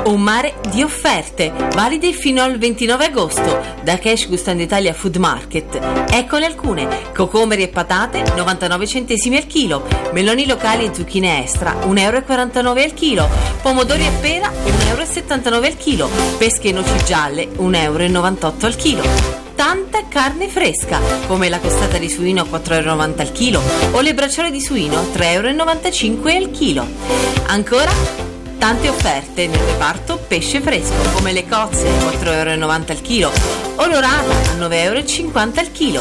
Un mare di offerte, valide fino al 29 agosto, da Cash Gustando Italia Food Market. Eccole alcune: cocomeri e patate, 99 centesimi al chilo, meloni locali e zucchine extra, 1,49 euro al chilo, pomodori e pera, 1,79 euro al chilo, pesche e noci gialle, 1,98 euro al chilo. Tanta carne fresca, come la costata di suino a 4,90 euro al chilo o le bracciole di suino a 3,95 euro al chilo. Ancora tante offerte nel reparto pesce fresco, come le cozze a 4,90 euro al chilo o l'orata a 9,50 euro al chilo.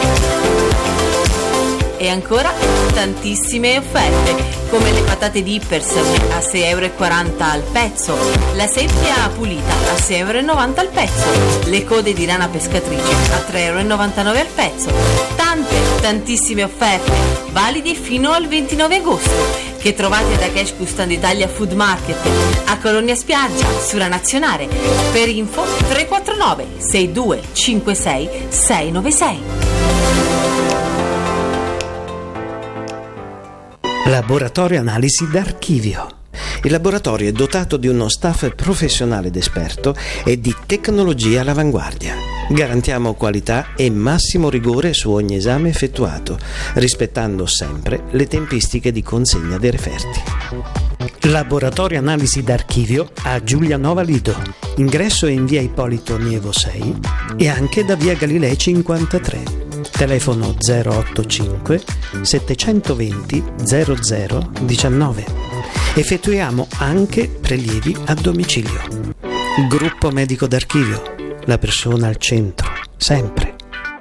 E ancora tantissime offerte, come le patate dippers a 6,40 euro al pezzo, la seppia pulita a 6,90 euro al pezzo, le code di rana pescatrice a 3,99 euro al pezzo. Tantissime offerte, validi fino al 29 agosto, che trovate da Cash Gustando Italia Food Market a Colonia Spiaggia, Sura Nazionale. Per info 349 62 56 696. Laboratorio Analisi d'Archivio. Il laboratorio è dotato di uno staff professionale ed esperto e di tecnologia all'avanguardia. Garantiamo qualità e massimo rigore su ogni esame effettuato, rispettando sempre le tempistiche di consegna dei referti. Laboratorio Analisi d'Archivio a Giulianova Lido. Ingresso in via Ippolito Nievo 6 e anche da via Galilei 53. Telefono 085 720 0019. Effettuiamo anche prelievi a domicilio. Gruppo Medico d'Archivio. La persona al centro, sempre.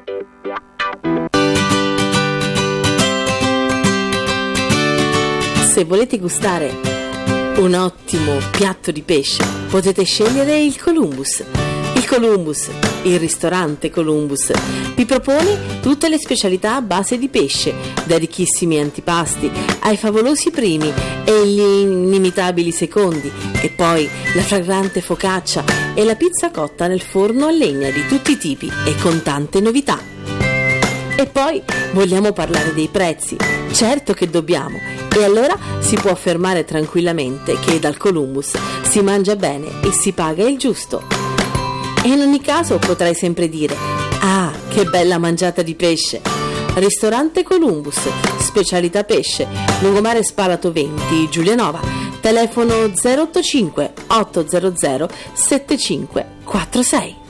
Se volete gustare un ottimo piatto di pesce, potete scegliere il Columbus. Il Columbus, il ristorante Columbus, vi propone tutte le specialità a base di pesce, dai ricchissimi antipasti ai favolosi primi e gli inimitabili secondi, e poi la fragrante focaccia e la pizza cotta nel forno a legna di tutti i tipi e con tante novità. E poi vogliamo parlare dei prezzi? Certo che dobbiamo. E allora si può affermare tranquillamente che dal Columbus si mangia bene e si paga il giusto. E in ogni caso potrai sempre dire: ah, che bella mangiata di pesce! Ristorante Columbus, specialità pesce, Lungomare Spalato 20, Giulianova. Telefono 085 800 7546.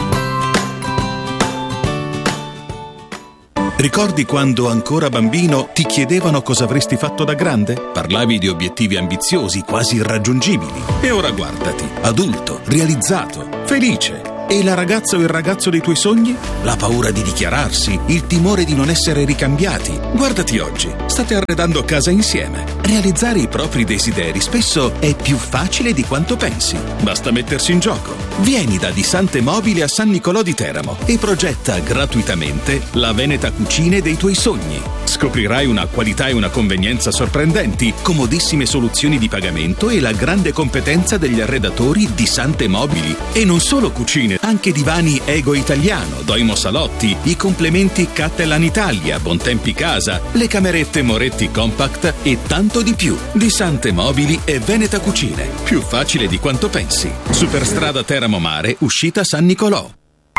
Ricordi quando ancora bambino ti chiedevano cosa avresti fatto da grande? Parlavi di obiettivi ambiziosi, quasi irraggiungibili. E ora guardati, adulto, realizzato, felice. E la ragazza o il ragazzo dei tuoi sogni? La paura di dichiararsi, il timore di non essere ricambiati. Guardati oggi, state arredando casa insieme. Realizzare i propri desideri spesso è più facile di quanto pensi. Basta mettersi in gioco. Vieni da Disante Mobili a San Nicolò di Teramo e progetta gratuitamente la Veneta Cucine dei tuoi sogni. Scoprirai una qualità e una convenienza sorprendenti, comodissime soluzioni di pagamento e la grande competenza degli arredatori Disante Mobili. E non solo cucine, anche divani Ego Italiano, Doimo Salotti, i complementi Cattelan Italia, Bontempi Casa, le camerette Moretti Compact e tanto di più. Disante Mobili e Veneta Cucine. Più facile di quanto pensi. Superstrada Teramo Mare, uscita San Nicolò.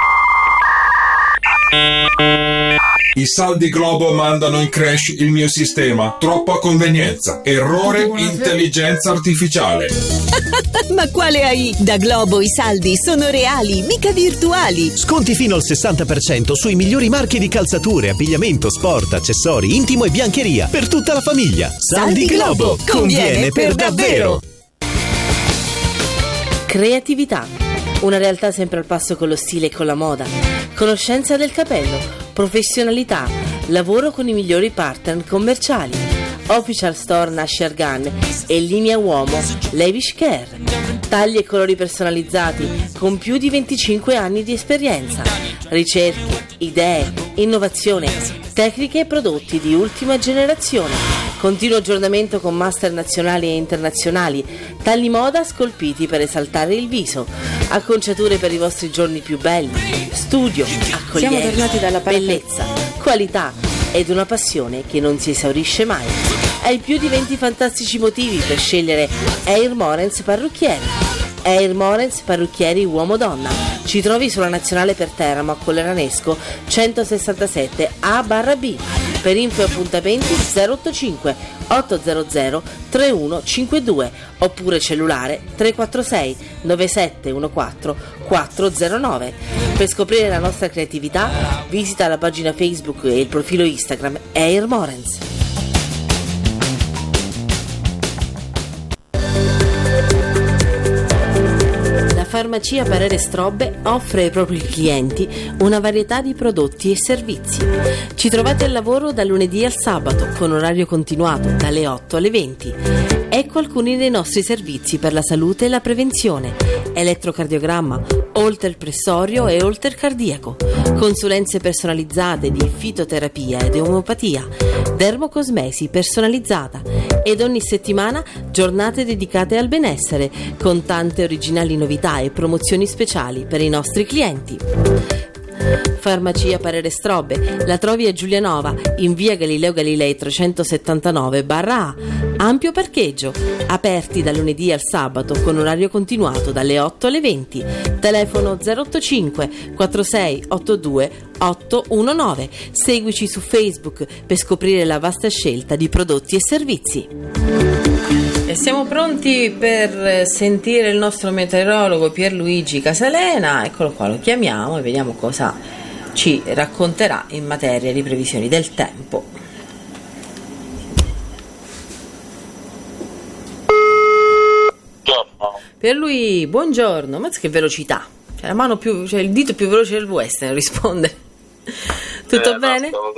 I saldi Globo mandano in crash il mio sistema. Troppa convenienza. Errore intelligenza artificiale. Ma quale AI? Da Globo i saldi sono reali, mica virtuali. Sconti fino al 60% sui migliori marchi di calzature, abbigliamento, sport, accessori, intimo e biancheria per tutta la famiglia. Saldi Globo, conviene per davvero. Creatività, una realtà sempre al passo con lo stile e con la moda. Conoscenza del capello, professionalità, lavoro con i migliori partner commerciali. Official Store Nasher Gun e linea uomo Lavish Care. Tagli e colori personalizzati con più di 25 anni di esperienza. Ricerche, idee, innovazione, tecniche e prodotti di ultima generazione. Continuo aggiornamento con master nazionali e internazionali. Tagli moda scolpiti per esaltare il viso. Acconciature per i vostri giorni più belli. Studio, accoglienza, Siamo tornati dalla bellezza, qualità ed una passione che non si esaurisce mai. Hai più di 20 fantastici motivi per scegliere Air Morens Parrucchieri. Air Morens Parrucchieri Uomo-Donna. Ci trovi sulla Nazionale per Teramo a Colleranesco 167 A/B. Per info e appuntamenti 085 800 3152 oppure cellulare 346 9714 409. Per scoprire la nostra creatività visita la pagina Facebook e il profilo Instagram Air Morens. Farmacia Parere Strobbe offre ai propri clienti una varietà di prodotti e servizi. Ci trovate al lavoro dal lunedì al sabato con orario continuato dalle 8 alle 20. Ecco alcuni dei nostri servizi per la salute e la prevenzione: elettrocardiogramma, holter pressorio e holter cardiaco, consulenze personalizzate di fitoterapia ed omeopatia, dermocosmesi personalizzata ed ogni settimana giornate dedicate al benessere con tante originali novità e promozioni speciali per i nostri clienti. Farmacia Parere Strobbe la trovi a Giulianova in via Galileo Galilei 379/A. Ampio parcheggio, aperti dal lunedì al sabato con orario continuato dalle 8 alle 20. Telefono 085 46 82 819. Seguici su Facebook per scoprire la vasta scelta di prodotti e servizi. E siamo pronti per sentire il nostro meteorologo Pierluigi Casalena. Eccolo qua, lo chiamiamo e vediamo cosa ci racconterà in materia di previsioni del tempo. Pierluigi, buongiorno. Ma che velocità! C'è la mano più, cioè il dito più veloce del western risponde. Tutto bene? Stavo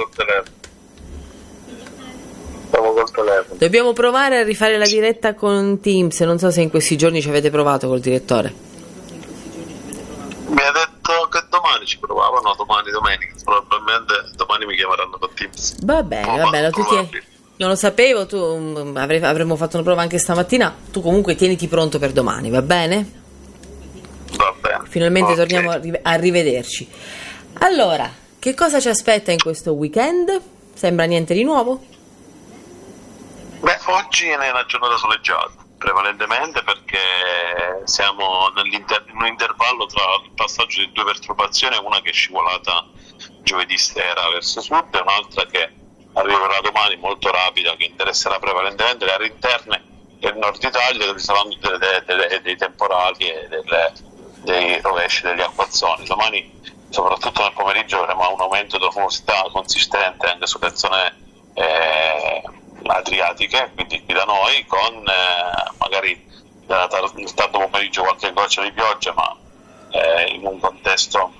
col telefono. Dobbiamo provare a rifare la diretta con Teams. Non so se in questi giorni ci avete provato col direttore. Mi ha detto che domani ci provavano, domenica. Probabilmente domani mi chiameranno con Teams. Va bene, non lo sapevo, avremmo fatto una prova anche stamattina. Tu comunque tieniti pronto per domani, va bene? Va bene. Finalmente torniamo a rivederci. Allora, che cosa ci aspetta in questo weekend? Sembra niente di nuovo? Beh, oggi è una giornata soleggiata, prevalentemente perché siamo in un intervallo tra il passaggio di due perturbazioni, una che è scivolata giovedì sera verso sud e un'altra che arriverà domani molto rapida, che interesserà prevalentemente le aree interne del nord Italia, dove saranno dei temporali e dei rovesci degli acquazzoni. Domani, soprattutto nel pomeriggio, avremo un aumento di nuvosità consistente anche sulle zone adriatiche, quindi qui da noi, con magari nel tardo pomeriggio qualche goccia di pioggia, ma in un contesto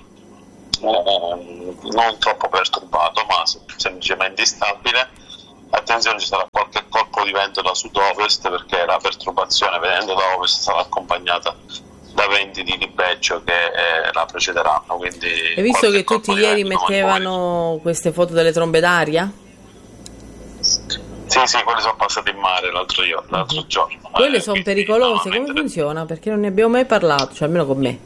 non troppo perturbato, ma semplicemente instabile. Attenzione, ci sarà qualche colpo di vento da sud-ovest, perché la perturbazione venendo da ovest sarà accompagnata da venti di libeccio che la precederanno. Quindi hai visto che tutti ieri mettevano queste foto delle trombe d'aria? Sì, quelli sono passati in mare l'altro giorno. Quelle sono pericolose, come funziona? Perché non ne abbiamo mai parlato, cioè almeno con me.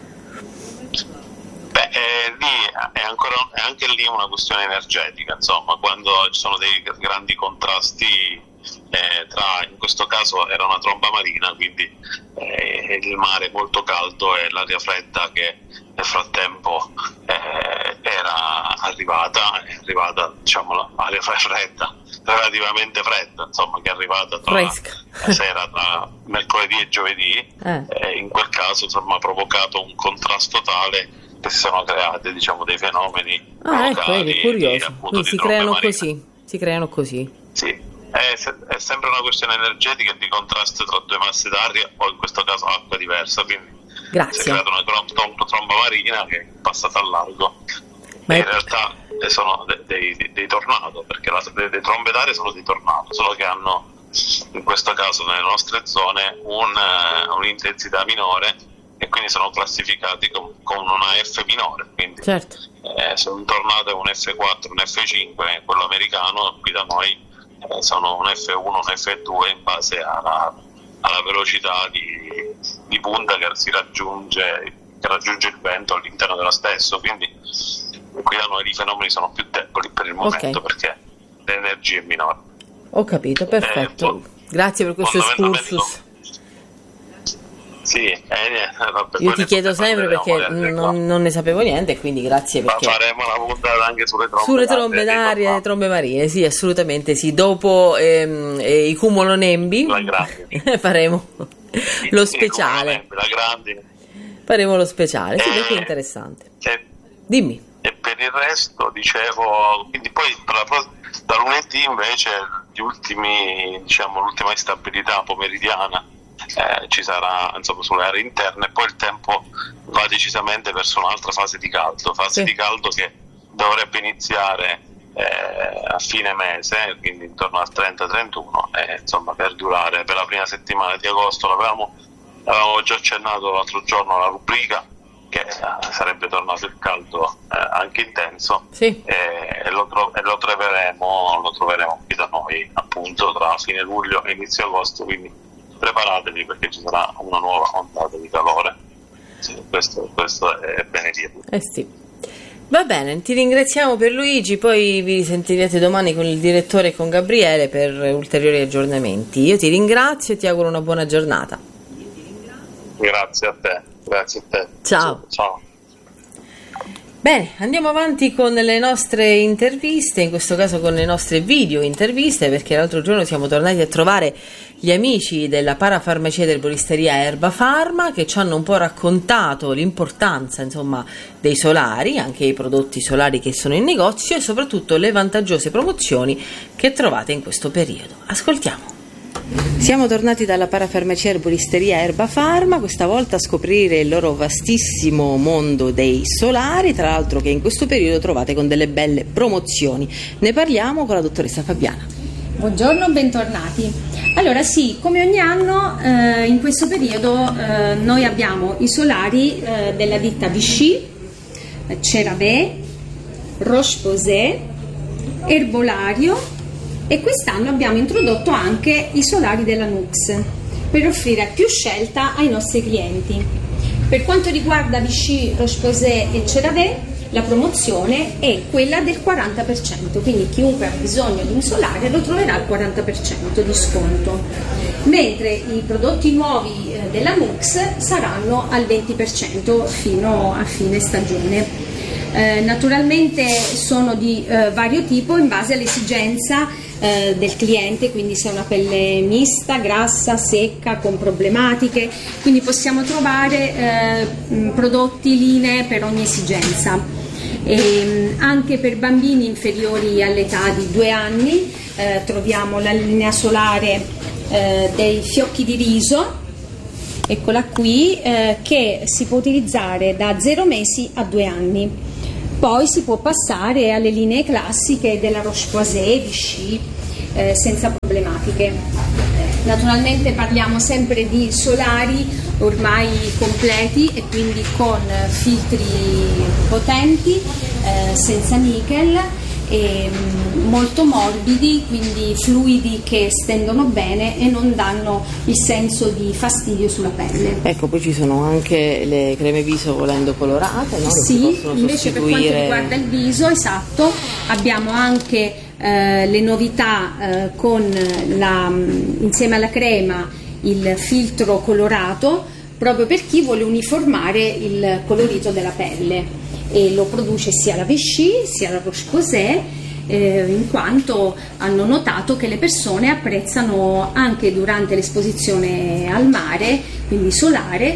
Lì è anche lì una questione energetica, insomma, quando ci sono dei grandi contrasti tra, in questo caso era una tromba marina, quindi il mare molto caldo e l'aria fredda che nel frattempo era arrivata, diciamo, l'aria fredda, relativamente fredda, insomma, che è arrivata tra la sera tra mercoledì e giovedì, in quel caso, insomma, ha provocato un contrasto tale che si sono creati, diciamo, dei fenomeni locali, ecco, curioso. Appunto, si creano così. Sì, è sempre una questione energetica e di contrasto tra due masse d'aria, o in questo caso acqua diversa, quindi Grazie. si è creata una tromba marina che è passata al largo. Ma in realtà sono dei tornado, perché le trombe d'aria sono dei tornado, solo che hanno, in questo caso nelle nostre zone, un'intensità minore, e quindi sono classificati con una F minore, quindi certo. Se un tornado è un F4, un F5, quello americano, qui da noi sono un F1, un F2 in base alla velocità di punta che raggiunge il vento all'interno dello stesso, quindi qui da noi i fenomeni sono più deboli per il momento, perché l'energia è minore. Ho capito, perfetto. Grazie per questo excursus. Vabbè, io ti chiedo sempre perché non ne sapevo niente, quindi grazie, perché faremo una puntata anche sulle trombe d'aria e trombe marine, sì, assolutamente sì. Dopo i cumulonembi faremo lo speciale. Faremo lo speciale, sì, perché è interessante. Dimmi. E per il resto, dicevo, quindi poi da lunedì invece l'ultima instabilità pomeridiana ci sarà, insomma, sulle aree interne, e poi il tempo va decisamente verso un'altra fase di caldo che dovrebbe iniziare a fine mese, quindi intorno al 30-31, e insomma perdurare per la prima settimana di agosto. L'avevamo già accennato l'altro giorno alla rubrica che sarebbe tornato il caldo anche intenso, sì. E lo troveremo qui da noi appunto tra fine luglio e inizio agosto, quindi preparatevi perché ci sarà una nuova ondata di calore. Sì, questo è bene dirlo. Sì. Va bene, ti ringraziamo Pierluigi, poi vi sentirete domani con il direttore e con Gabriele per ulteriori aggiornamenti. Io ti ringrazio e ti auguro una buona giornata. Grazie a te. Ciao. Ciao. Bene, andiamo avanti con le nostre interviste, in questo caso con le nostre video interviste, perché l'altro giorno siamo tornati a trovare gli amici della parafarmacia ed erboristeria Erba Pharma, che ci hanno un po' raccontato l'importanza, insomma, dei solari, anche i prodotti solari che sono in negozio, e soprattutto le vantaggiose promozioni che trovate in questo periodo. Ascoltiamo. Siamo tornati dalla parafarmacia erboristeria Erba Pharma, questa volta a scoprire il loro vastissimo mondo dei solari, tra l'altro che in questo periodo trovate con delle belle promozioni. Ne parliamo con la dottoressa Fabiana. Buongiorno, bentornati. Allora sì, come ogni anno in questo periodo noi abbiamo i solari della ditta Vichy, CeraVe, Roche-Posay, Erbolario, e quest'anno abbiamo introdotto anche i solari della Nux per offrire più scelta ai nostri clienti. Per quanto riguarda Vichy, Roche-Posay e CeraVe, la promozione è quella del 40%, quindi chiunque ha bisogno di un solare lo troverà al 40% di sconto, mentre i prodotti nuovi della Nux saranno al 20% fino a fine stagione. Naturalmente sono di vario tipo in base all'esigenza del cliente, quindi se è una pelle mista, grassa, secca, con problematiche, quindi possiamo trovare prodotti, linee per ogni esigenza. Anche per bambini inferiori all'età di 2 anni troviamo la linea solare dei fiocchi di riso, eccola qui, che si può utilizzare da 0 mesi a 2 anni. Poi si può passare alle linee classiche della Roche-Posay, Vichy, senza problematiche. Naturalmente parliamo sempre di solari ormai completi e quindi con filtri potenti, senza nickel, e molto morbidi, quindi fluidi che stendono bene e non danno il senso di fastidio sulla pelle. Ecco, poi ci sono anche le creme viso volendo colorate, no? Sì, invece per quanto riguarda il viso, esatto, abbiamo anche le novità con insieme alla crema il filtro colorato, proprio per chi vuole uniformare il colorito della pelle, e lo produce sia la Vichy sia la Roche-Posay, in quanto hanno notato che le persone apprezzano anche durante l'esposizione al mare, quindi solare,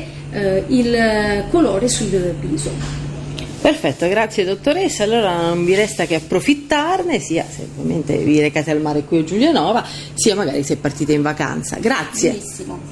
il colore sul viso. Perfetto, grazie dottoressa. Allora non vi resta che approfittarne, sia se ovviamente vi recate al mare qui a Giulianova, sia magari se partite in vacanza. Grazie. Benissimo.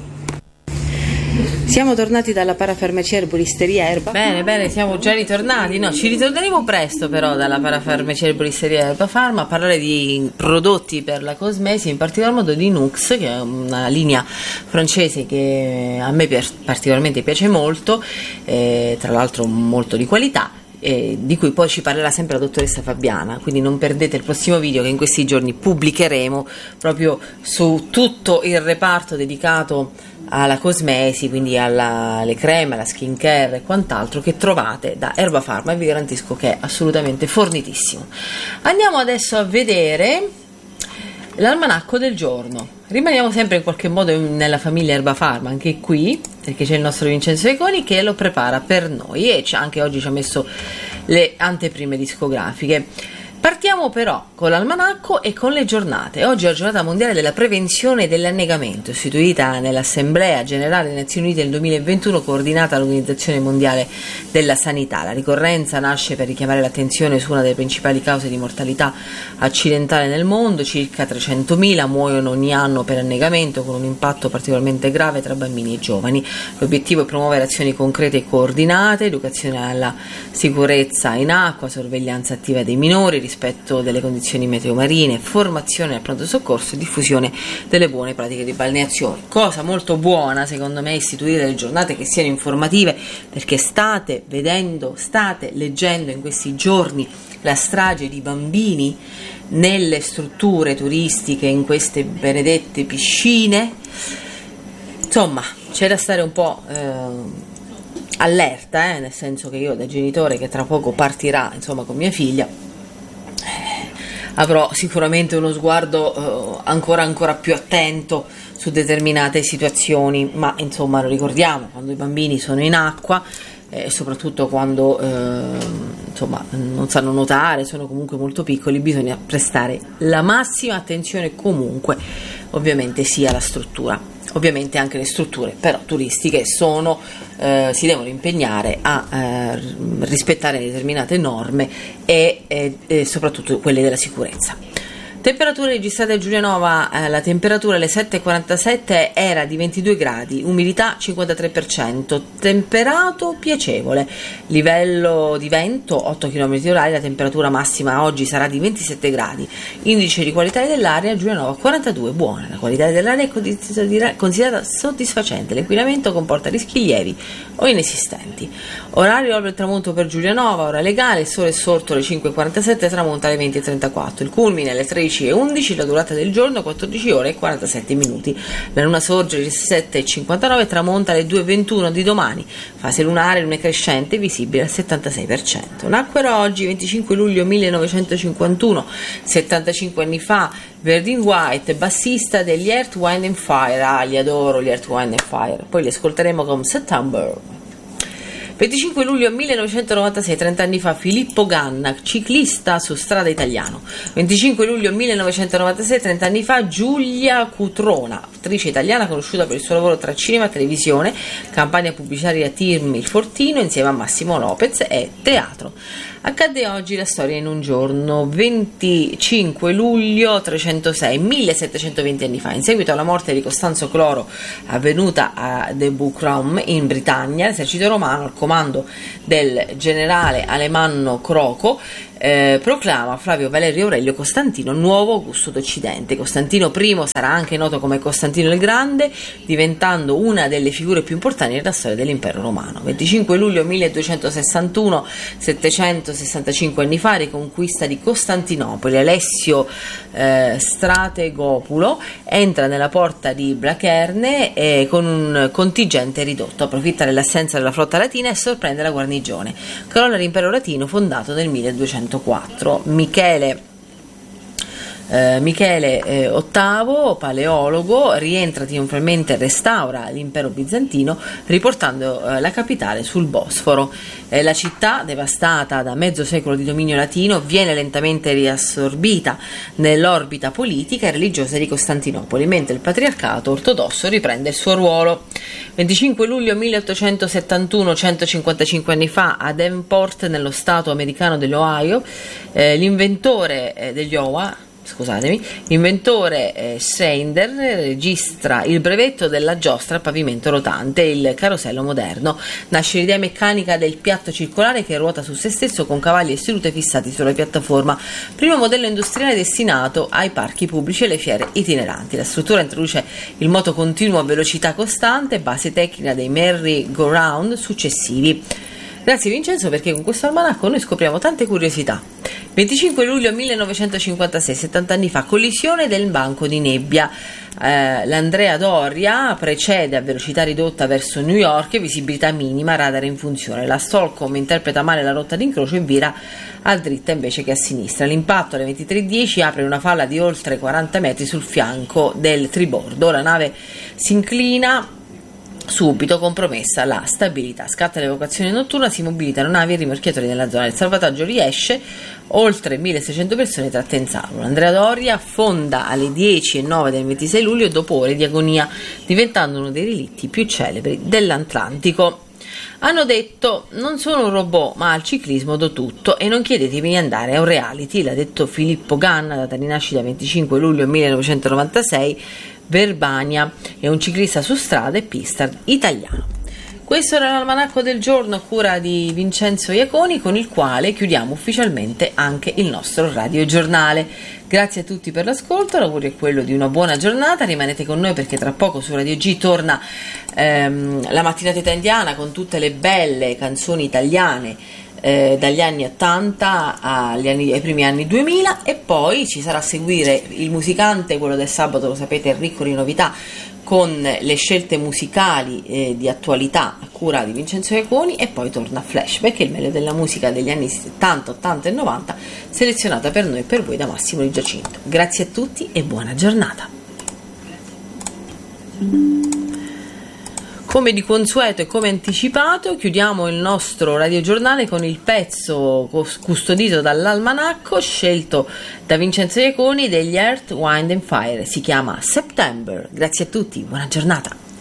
Siamo tornati dalla parafarmacia erboristeria Erba. Bene, siamo già ritornati. No, ci ritorneremo presto però dalla parafarmacia erboristeria Erba Pharma a parlare di prodotti per la cosmesi, in particolar modo di Nux, che è una linea francese che a me particolarmente piace molto, tra l'altro molto di qualità, di cui poi ci parlerà sempre la dottoressa Fabiana, quindi non perdete il prossimo video che in questi giorni pubblicheremo proprio su tutto il reparto dedicato alla cosmesi, quindi alle creme, alla skin care e quant'altro che trovate da Erba Pharma, e vi garantisco che è assolutamente fornitissimo. Andiamo adesso a vedere L'almanacco del giorno. Rimaniamo sempre in qualche modo nella famiglia Erba Pharma, anche qui, perché c'è il nostro Vincenzo Econi che lo prepara per noi e anche oggi ci ha messo le anteprime discografiche. Partiamo però con l'almanacco e con le giornate. Oggi è la giornata mondiale della prevenzione dell'annegamento, istituita nell'Assemblea Generale delle Nazioni Unite nel 2021, coordinata dall'Organizzazione Mondiale della Sanità. La ricorrenza nasce per richiamare l'attenzione su una delle principali cause di mortalità accidentale nel mondo. Circa 300.000 muoiono ogni anno per annegamento, con un impatto particolarmente grave tra bambini e giovani. L'obiettivo è promuovere azioni concrete e coordinate, educazione alla sicurezza in acqua, sorveglianza attiva dei minori, rispetto delle condizioni meteo marine, formazione al pronto soccorso e diffusione delle buone pratiche di balneazione. Cosa molto buona secondo me istituire delle giornate che siano informative, perché state leggendo in questi giorni la strage di bambini nelle strutture turistiche, in queste benedette piscine. Insomma, c'è da stare un po' allerta, nel senso che io da genitore che tra poco partirà con mia figlia avrò sicuramente uno sguardo ancora più attento su determinate situazioni, ma lo ricordiamo, quando i bambini sono in acqua e soprattutto quando non sanno nuotare, sono comunque molto piccoli, bisogna prestare la massima attenzione comunque, ovviamente sia alla struttura. Ovviamente anche le strutture però turistiche si devono impegnare a rispettare determinate norme e soprattutto quelle della sicurezza. Temperature registrate a Giulianova, la temperatura alle 7:47 era di 22 gradi, umidità 53%, temperato piacevole, livello di vento 8 km/h, la temperatura massima oggi sarà di 27 gradi, indice di qualità dell'aria a Giulianova 42, buona, la qualità dell'aria è considerata soddisfacente, l'inquinamento comporta rischi lievi o inesistenti. Orario al tramonto per Giulianova, ora legale, il sole è sorto alle 5:47, tramonta alle 20:34, il culmine alle 13:11, la durata del giorno 14 ore e 47 minuti. La luna sorge alle 7:59, tramonta alle 2:21 di domani. Fase lunare, luna crescente, visibile al 76%. Nacquero oggi, 25 luglio 1951, 75 anni fa, Verdine White, bassista degli Earth, Wind and Fire. Li adoro gli Earth, Wind and Fire. Poi li ascolteremo con September. 25 luglio 1996, 30 anni fa, Filippo Ganna, ciclista su strada italiano. 25 luglio 1996, 30 anni fa, Giulia Cutrona, attrice italiana conosciuta per il suo lavoro tra cinema e televisione, campagna pubblicitaria Team Il Fortino insieme a Massimo Lopez e teatro. Accadde oggi la storia in un giorno, 25 luglio 306, 1720 anni fa. In seguito alla morte di Costanzo Cloro, avvenuta a De Bucram in Britannia, l'esercito romano, al comando del generale Alemanno Croco, proclama Flavio Valerio Aurelio Costantino nuovo Augusto d'Occidente. Costantino I sarà anche noto come Costantino il Grande, diventando una delle figure più importanti della storia dell'impero romano. 25 luglio 1261, 765 anni fa, riconquista di Costantinopoli. Alessio Strategopulo entra nella porta di Blacherne con un contingente ridotto, approfitta dell'assenza della flotta latina e sorprende la guarnigione. Crolla l'impero latino fondato nel 1204. Michele VIII, paleologo, rientra trionfalmente e restaura l'impero bizantino, riportando la capitale sul Bosforo. La città, devastata da mezzo secolo di dominio latino, viene lentamente riassorbita nell'orbita politica e religiosa di Costantinopoli, mentre il patriarcato ortodosso riprende il suo ruolo. 25 luglio 1871, 155 anni fa, a Davenport, nello stato americano dell'Ohio, l'inventore Schreider registra il brevetto della giostra a pavimento rotante, il carosello moderno. Nasce l'idea meccanica del piatto circolare che ruota su se stesso con cavalli e sedute fissati sulla piattaforma, primo modello industriale destinato ai parchi pubblici e alle fiere itineranti. La struttura introduce il moto continuo a velocità costante, base tecnica dei merry-go-round successivi. Grazie Vincenzo, perché con questo almanacco noi scopriamo tante curiosità. 25 luglio 1956, 70 anni fa, collisione del banco di nebbia L'Andrea Doria precede a velocità ridotta verso New York, visibilità minima, radar in funzione. La Stolcom interpreta male la rotta d'incrocio e vira a dritta invece che a sinistra. L'impatto alle 23:10 apre una falla di oltre 40 metri sul fianco del tribordo. La nave si inclina subito, compromessa la stabilità. Scatta l'evacuazione notturna, si mobilitano navi e rimorchiatori nella zona. Il salvataggio riesce, oltre 1600 persone tratte in salvo. L'Andrea Doria affonda alle 10:09 del 26 luglio dopo ore di agonia, diventando uno dei relitti più celebri dell'Atlantico. Hanno detto: non sono un robot, ma al ciclismo do tutto e non chiedetemi di andare, è un reality, l'ha detto Filippo Ganna, data di nascita 25 luglio 1996, Verbania, è un ciclista su strada e pista italiano. Questo era l'almanacco del giorno a cura di Vincenzo Iaconi, con il quale chiudiamo ufficialmente anche il nostro radiogiornale. Grazie a tutti per l'ascolto, l'augurio è quello di una buona giornata, rimanete con noi perché tra poco su Radio G torna la mattinata italiana con tutte le belle canzoni italiane dagli anni 80 ai primi anni 2000, e poi ci sarà a seguire il musicante, quello del sabato, lo sapete, è ricco di novità, con le scelte musicali di attualità a cura di Vincenzo Iaconi, e poi torna Flashback, il meglio della musica degli anni 70, 80 e 90 selezionata per noi e per voi da Massimo Di Giacinto. Grazie a tutti e buona giornata. Come di consueto e come anticipato, chiudiamo il nostro radiogiornale con il pezzo custodito dall'almanacco scelto da Vincenzo Iaconi degli Earth, Wind and Fire. Si chiama September. Grazie a tutti, buona giornata.